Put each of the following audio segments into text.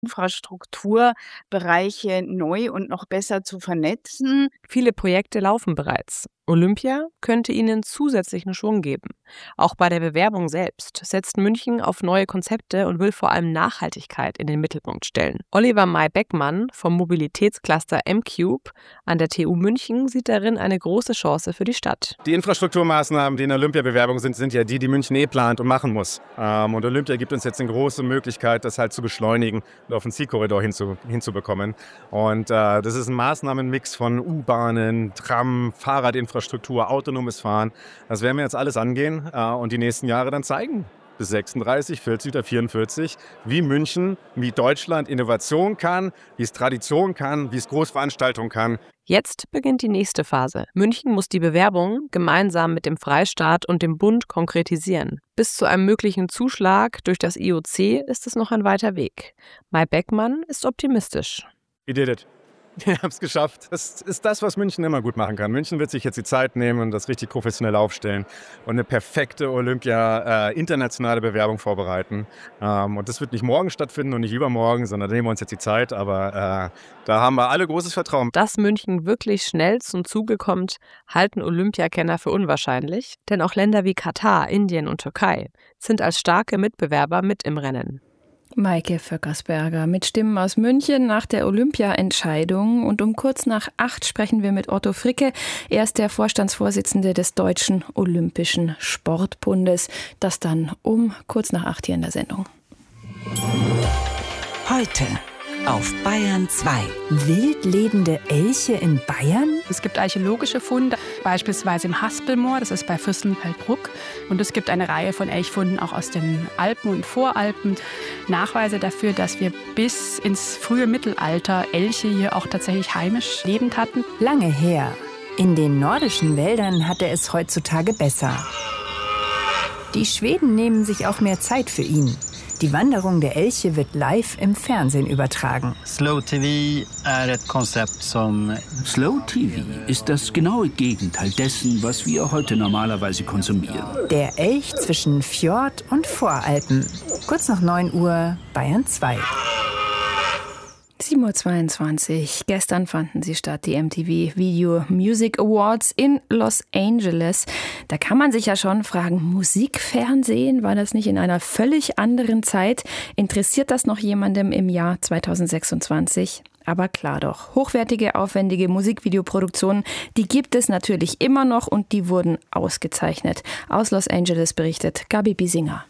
Infrastrukturbereiche neu und noch besser zu vernetzen. Viele Projekte laufen bereits. Olympia könnte ihnen zusätzlichen Schwung geben. Auch bei der Bewerbung selbst setzt München auf neue Konzepte und will vor allem Nachhaltigkeit in den Mittelpunkt stellen. Oliver May-Beckmann vom Mobilitätscluster M-Cube an der TU München sieht darin eine große Chance für die Stadt. Die Infrastrukturmaßnahmen, die in der Olympia-Bewerbung sind ja die München plant und machen muss. Und Olympia gibt uns jetzt eine große Möglichkeit, das halt zu beschleunigen und auf den Zielkorridor hinzubekommen. Und das ist ein Maßnahmenmix von U-Bahnen, Tram, Fahrradinfrastruktur, autonomes Fahren. Das werden wir jetzt alles angehen und die nächsten Jahre dann zeigen. Bis 36, 40 oder 44, wie München, wie Deutschland Innovation kann, wie es Tradition kann, wie es Großveranstaltung kann. Jetzt beginnt die nächste Phase. München muss die Bewerbung gemeinsam mit dem Freistaat und dem Bund konkretisieren. Bis zu einem möglichen Zuschlag durch das IOC ist es noch ein weiter Weg. May-Beckmann ist optimistisch. We did it. Wir haben es geschafft. Das ist das, was München immer gut machen kann. München wird sich jetzt die Zeit nehmen und das richtig professionell aufstellen und eine perfekte internationale Bewerbung vorbereiten. Und das wird nicht morgen stattfinden und nicht übermorgen, sondern da nehmen wir uns jetzt die Zeit. Aber da haben wir alle großes Vertrauen. Dass München wirklich schnell zum Zuge kommt, halten Olympiakenner für unwahrscheinlich. Denn auch Länder wie Katar, Indien und Türkei sind als starke Mitbewerber mit im Rennen. Maike Vöckersberger mit Stimmen aus München nach der Olympia-Entscheidung. Und um kurz nach 8 sprechen wir mit Otto Fricke. Er ist der Vorstandsvorsitzende des Deutschen Olympischen Sportbundes. Das dann um kurz nach 8 hier in der Sendung. Heute auf Bayern 2. Wild lebende Elche in Bayern? Es gibt archäologische Funde, beispielsweise im Haspelmoor, das ist bei Fürstenfeldbruck. Und es gibt eine Reihe von Elchfunden auch aus den Alpen und Voralpen. Nachweise dafür, dass wir bis ins frühe Mittelalter Elche hier auch tatsächlich heimisch lebend hatten. Lange her. In den nordischen Wäldern hat er es heutzutage besser. Die Schweden nehmen sich auch mehr Zeit für ihn. Die Wanderung der Elche wird live im Fernsehen übertragen. Slow TV ist das genaue Gegenteil dessen, was wir heute normalerweise konsumieren. Der Elch zwischen Fjord und Voralpen. Kurz nach 9 Uhr, Bayern 2. 7:22 Uhr. Gestern fanden sie statt, die MTV Video Music Awards in Los Angeles. Da kann man sich ja schon fragen, Musikfernsehen, war das nicht in einer völlig anderen Zeit? Interessiert das noch jemandem im Jahr 2026? Aber klar doch, hochwertige, aufwendige Musikvideoproduktionen, die gibt es natürlich immer noch und die wurden ausgezeichnet. Aus Los Angeles berichtet Gabi Biesinger.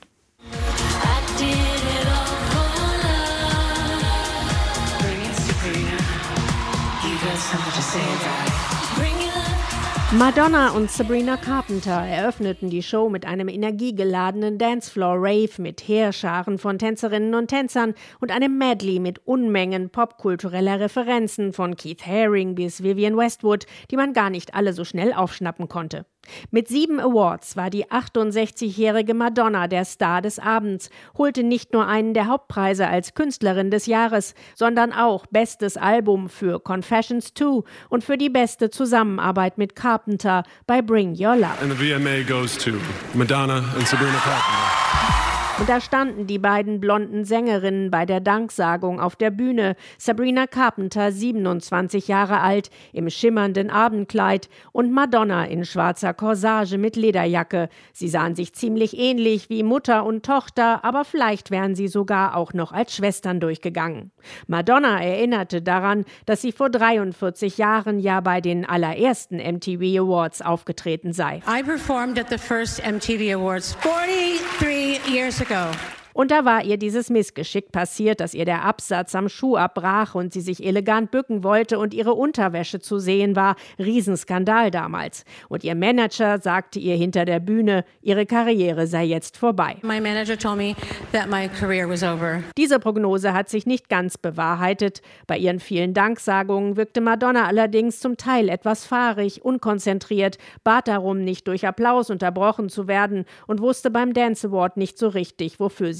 Madonna und Sabrina Carpenter eröffneten die Show mit einem energiegeladenen Dancefloor-Rave mit Heerscharen von Tänzerinnen und Tänzern und einem Medley mit Unmengen popkultureller Referenzen von Keith Haring bis Vivienne Westwood, die man gar nicht alle so schnell aufschnappen konnte. Mit 7 Awards war die 68-jährige Madonna der Star des Abends, holte nicht nur einen der Hauptpreise als Künstlerin des Jahres, sondern auch Bestes Album für Confessions 2 und für die beste Zusammenarbeit mit Carpenter bei Bring Your Love. And the VMA goes to Madonna and Sabrina Carpenter. Und da standen die beiden blonden Sängerinnen bei der Danksagung auf der Bühne. Sabrina Carpenter, 27 Jahre alt, im schimmernden Abendkleid und Madonna in schwarzer Corsage mit Lederjacke. Sie sahen sich ziemlich ähnlich wie Mutter und Tochter, aber vielleicht wären sie sogar auch noch als Schwestern durchgegangen. Madonna erinnerte daran, dass sie vor 43 Jahren ja bei den allerersten MTV Awards aufgetreten sei. I performed at the first MTV Awards 43 years ago. Und da war ihr dieses Missgeschick passiert, dass ihr der Absatz am Schuh abbrach und sie sich elegant bücken wollte und ihre Unterwäsche zu sehen war. Riesenskandal damals. Und ihr Manager sagte ihr hinter der Bühne, ihre Karriere sei jetzt vorbei. My manager told me that my career was over. Diese Prognose hat sich nicht ganz bewahrheitet. Bei ihren vielen Danksagungen wirkte Madonna allerdings zum Teil etwas fahrig, unkonzentriert, bat darum, nicht durch Applaus unterbrochen zu werden und wusste beim Dance Award nicht so richtig, wofür sie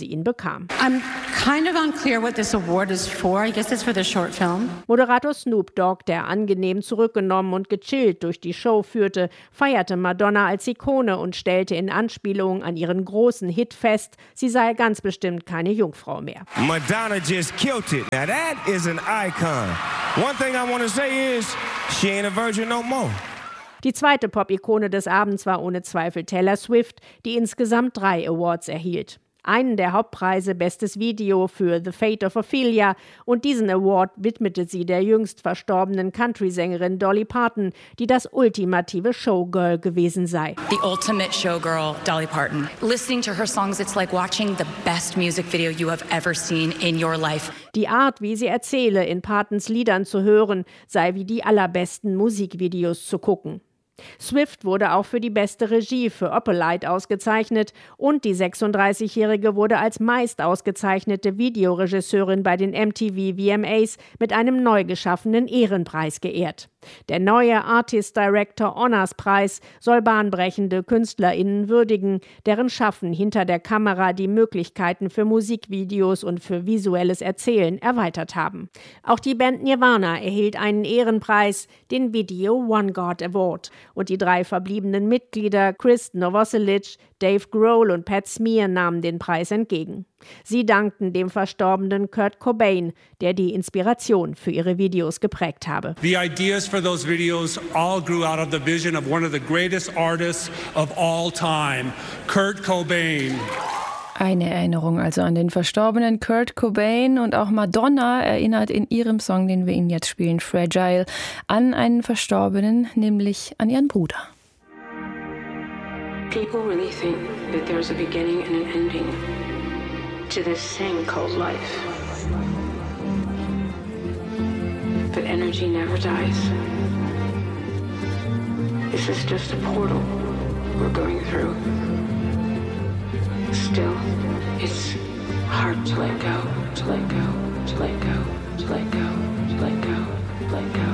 sie ihn bekam. I'm kind of unclear what this award is for. I guess it's for the short film. Moderator Snoop Dogg, der angenehm zurückgenommen und gechillt durch die Show führte, feierte Madonna als Ikone und stellte in Anspielung an ihren großen Hit fest, sie sei ganz bestimmt keine Jungfrau mehr. Madonna just killed it. Now that is an icon. One thing I want to say is, she ain't a virgin no more. Die zweite Pop-Ikone des Abends war ohne Zweifel Taylor Swift, die insgesamt 3 Awards erhielt. Einen der Hauptpreise Bestes Video für The Fate of Ophelia und diesen Award widmete sie der jüngst verstorbenen Country-Sängerin Dolly Parton, die das ultimative Showgirl gewesen sei. The ultimate showgirl, Dolly Parton. Listening to her songs, it's like watching the best music video you have ever seen in your life. Die Art, wie sie erzähle, in Partons Liedern zu hören, sei wie die allerbesten Musikvideos zu gucken. Swift wurde auch für die beste Regie für Opalite ausgezeichnet und die 36-Jährige wurde als meist ausgezeichnete Videoregisseurin bei den MTV VMAs mit einem neu geschaffenen Ehrenpreis geehrt. Der neue Artist Director Honors Preis soll bahnbrechende KünstlerInnen würdigen, deren Schaffen hinter der Kamera die Möglichkeiten für Musikvideos und für visuelles Erzählen erweitert haben. Auch die Band Nirvana erhielt einen Ehrenpreis, den Video One God Award. Und die 3 verbliebenen Mitglieder Chris Novoselic, Dave Grohl und Pat Smear nahmen den Preis entgegen. Sie dankten dem verstorbenen Kurt Cobain, der die Inspiration für ihre Videos geprägt habe. The ideas for those videos all grew out of the vision of one of the greatest artists of all time, Kurt Cobain. Eine Erinnerung also an den verstorbenen Kurt Cobain und auch Madonna erinnert in ihrem Song, den wir Ihnen jetzt spielen, Fragile, an einen Verstorbenen, nämlich an ihren Bruder. People really think that there's a beginning and an ending to this thing called life. But energy never dies. This is just a portal we're going through. Still, it's hard to let go, to let go, to let go, to let go, to let go, to let go.